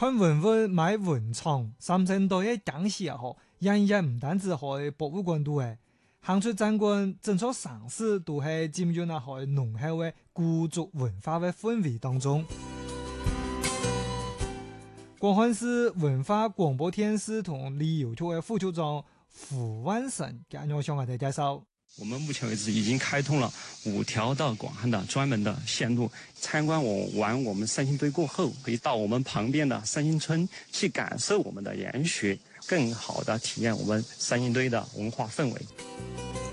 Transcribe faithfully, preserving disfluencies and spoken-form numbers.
看文物買文創，三星堆嘅講起啊，嗬，人也唔單止去博物館度嘅，行出展館，整座城市都係浸入那去濃厚嘅古族文化嘅氛圍當中。廣漢市文化廣播電視同旅遊局嘅副局長胡萬成今日向我哋介紹。 我們目前為止已經開通了五條到廣漢的專門的線路，參觀我玩我們三星堆過後，可以到我們旁邊的三星村去感受我們的研學，更好的體驗我們三星堆的文化氛圍。